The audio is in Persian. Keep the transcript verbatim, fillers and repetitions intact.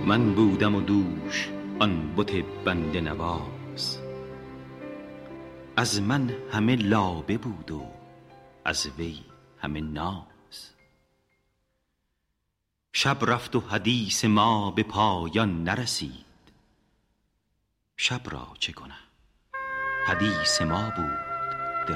من بودم و دوش آن بت بنده نواز، از من همه لابه بود و از وی همه ناز. شب رفت و حدیث ما به پایان نرسید، شب را چه کنم حدیث ما بود